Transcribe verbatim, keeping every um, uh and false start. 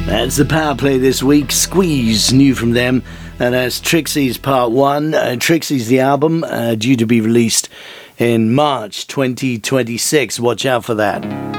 That's the power play this week. Squeeze, new from them. And that's Trixie's Part one. Uh, Trixie's the album, uh, due to be released in March twenty twenty-six. Watch out for that.